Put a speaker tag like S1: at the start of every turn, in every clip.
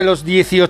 S1: los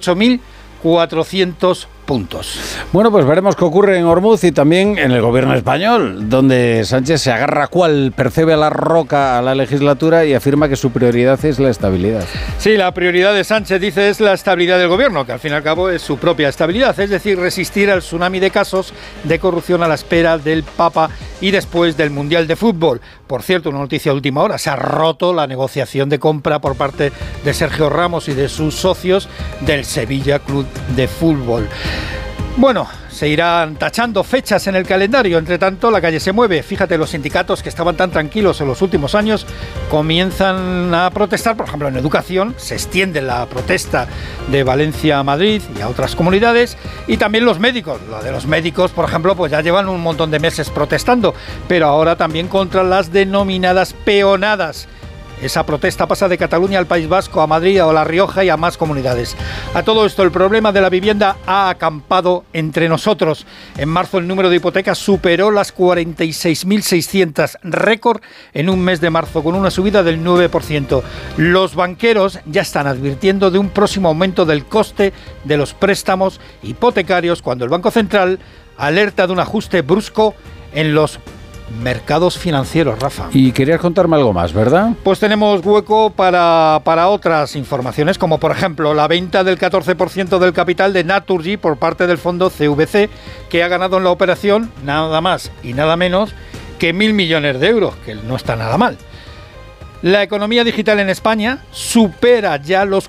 S1: 18.400 puntos.
S2: Bueno, pues veremos qué ocurre en Ormuz y también en el gobierno español, donde Sánchez se agarra cual percebe a la roca a la legislatura y afirma que su prioridad es la estabilidad.
S1: Sí, la prioridad de Sánchez, dice, es la estabilidad del gobierno, que al fin y al cabo es su propia estabilidad, es decir, resistir al tsunami de casos de corrupción a la espera del Papa y después del Mundial de Fútbol. Por cierto, una noticia de última hora, se ha roto la negociación de compra por parte de Sergio Ramos y de sus socios del Sevilla Club de Fútbol. Bueno, se irán tachando fechas en el calendario. Entre tanto, la calle se mueve. Fíjate, los sindicatos que estaban tan tranquilos en los últimos años comienzan a protestar. Por ejemplo, en educación se extiende la protesta de Valencia a Madrid y a otras comunidades. Y también los médicos. La de los médicos, por ejemplo, pues ya llevan un montón de meses protestando. Pero ahora también contra las denominadas peonadas. Esa protesta pasa de Cataluña al País Vasco, a Madrid, a La Rioja y a más comunidades. A todo esto, el problema de la vivienda ha acampado entre nosotros. En marzo el número de hipotecas superó las 46.600, récord en un mes de marzo, con una subida del 9%. Los banqueros ya están advirtiendo de un próximo aumento del coste de los préstamos hipotecarios cuando el Banco Central alerta de un ajuste brusco en los mercados financieros, Rafa.
S2: Y querías contarme algo más, ¿verdad?
S1: Pues tenemos hueco para otras informaciones, como por ejemplo la venta del 14% del capital de Naturgy por parte del fondo CVC, que ha ganado en la operación nada más y nada menos que 1.000 millones de euros, que no está nada mal. La economía digital en España supera ya los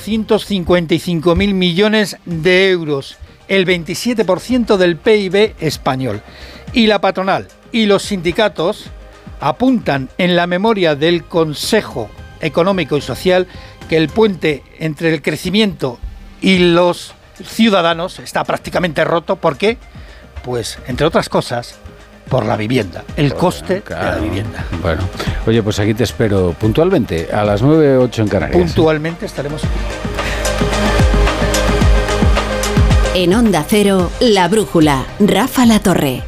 S1: 455.000 millones de euros, el 27% del PIB español. Y la patronal y los sindicatos apuntan en la memoria del Consejo Económico y Social que el puente entre el crecimiento y los ciudadanos está prácticamente roto. ¿Por qué? Pues, entre otras cosas, por la vivienda, el coste de la vivienda.
S2: Bueno, oye, pues aquí te espero puntualmente, a las 9:08 en Canarias.
S1: Puntualmente estaremos aquí.
S3: En Onda Cero, La Brújula, Rafa La Torre.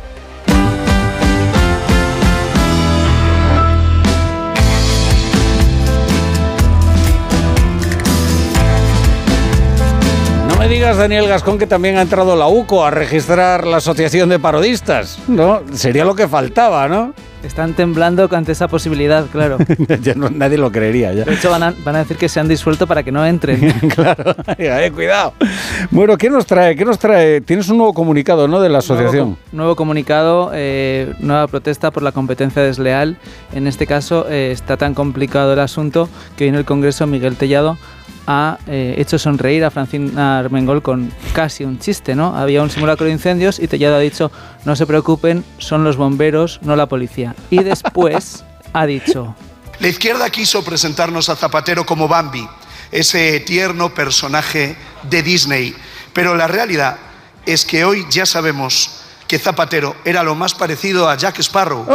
S2: No me digas, Daniel Gascón, que también ha entrado la UCO a registrar la Asociación de Parodistas, ¿no? Sería lo que faltaba, ¿no?
S4: Están temblando ante esa posibilidad, claro.
S2: Ya no, nadie lo creería. Ya.
S4: De hecho, van a decir que se han disuelto para que no entren.
S2: Claro, cuidado. Bueno, ¿qué nos trae? Tienes un nuevo comunicado, ¿no?, de la asociación.
S4: Nuevo comunicado, nueva protesta por la competencia desleal. En este caso, está tan complicado el asunto que hoy en el Congreso Miguel Tellado ha hecho sonreír a Francina Armengol con casi un chiste, ¿no? Había un simulacro de incendios y Tellado ha dicho: no se preocupen, son los bomberos, no la policía. Y después ha dicho:
S5: la izquierda quiso presentarnos a Zapatero como Bambi, ese tierno personaje de Disney, pero la realidad es que hoy ya sabemos que Zapatero era lo más parecido a Jack Sparrow,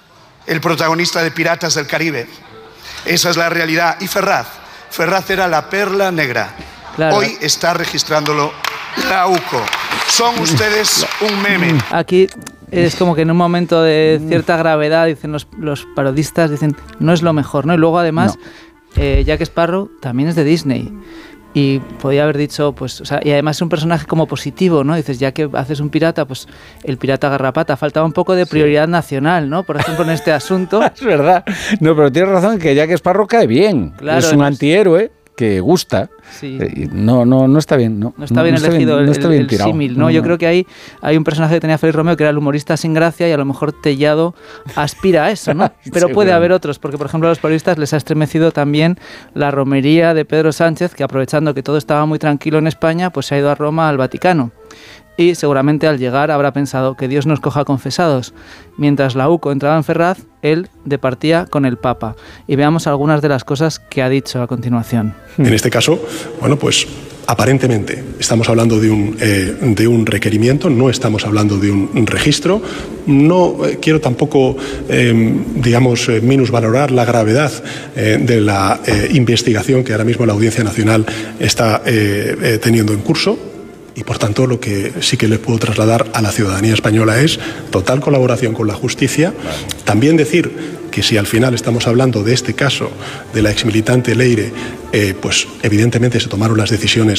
S5: el protagonista de Piratas del Caribe. Esa es la realidad. Y Ferraz era la perla negra. Claro. Hoy está registrándolo la UCO. Son ustedes un meme.
S4: Aquí es como que en un momento de cierta gravedad, dicen los parodistas, dicen, no es lo mejor, ¿no? Y luego además, Jack Sparrow también es de Disney. Y podía haber dicho, pues, o sea, y además es un personaje como positivo, ¿no? Dices, ya que haces un pirata, pues el pirata garrapata. Faltaba un poco de prioridad nacional, ¿no? Por ejemplo, en este asunto.
S2: Es verdad. No, pero tienes razón, que Jack Sparrow cae bien. Claro, es un antihéroe que gusta.
S4: Sí.
S2: No está bien, ¿no?
S4: No está bien elegido el símil, ¿no? Yo creo que hay un personaje que tenía Félix Romeo que era el humorista sin gracia y a lo mejor Tellado aspira a eso, ¿no? Pero puede haber otros, porque por ejemplo a los periodistas les ha estremecido también la romería de Pedro Sánchez, que aprovechando que todo estaba muy tranquilo en España, pues se ha ido a Roma, al Vaticano. Y seguramente al llegar habrá pensado que Dios nos coja confesados. Mientras la UCO entraba en Ferraz, él departía con el Papa. Y veamos algunas de las cosas que ha dicho a continuación.
S6: En este caso, bueno, pues aparentemente estamos hablando de un requerimiento, no estamos hablando de un registro. No quiero tampoco, minusvalorar la gravedad de la investigación que ahora mismo la Audiencia Nacional está teniendo en curso. y por tanto lo que sí que le puedo trasladar a la ciudadanía española es total colaboración con la justicia. También decir que si al final estamos hablando de este caso de la exmilitante Leire, pues evidentemente se tomaron las decisiones